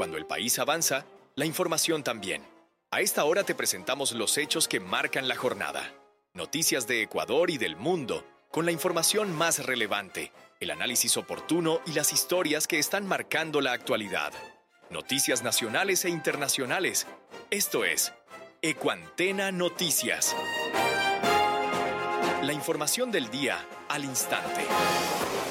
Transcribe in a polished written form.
Cuando el país avanza, la información también. A esta hora te presentamos los hechos que marcan la jornada. Noticias de Ecuador y del mundo, con la información más relevante, el análisis oportuno y las historias que están marcando la actualidad. Noticias nacionales e internacionales. Esto es Ecuantena Noticias. La información del día al instante.